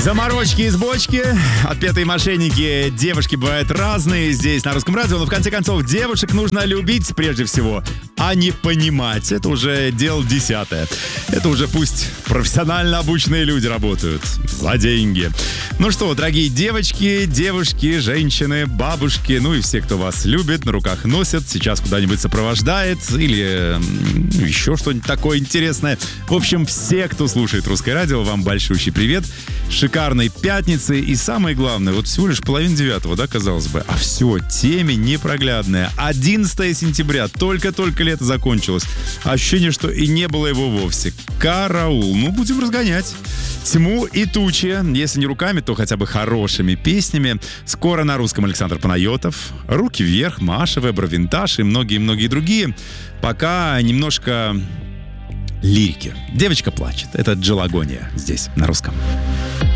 Заморочки из бочки, отпетые мошенники, девушки бывают разные здесь на Русском радио, но в конце концов девушек нужно любить прежде всего, а не понимать. Это уже дело 10-е. Это уже пусть профессионально обученные люди работают за деньги. Ну что, дорогие девочки, девушки, женщины, бабушки, ну и все, кто вас любит, на руках носит, сейчас куда-нибудь сопровождает или еще что-нибудь такое интересное. В общем, все, кто слушает Русское радио, вам большущий привет. Шикарной пятницы и самое главное, вот всего лишь 8:30, да, казалось бы, а все, темя непроглядная. 11 сентября, только-только лето закончилось. Ощущение, что и не было его вовсе. Караул, ну будем разгонять тьму и тучи, если не руками, то хотя бы хорошими песнями. Скоро на русском Александр Панайотов, «Руки вверх», Маша Вебер, «Винтаж» и многие-многие другие. Пока немножко лирики. Девочка плачет. Это Джелагония здесь, на русском.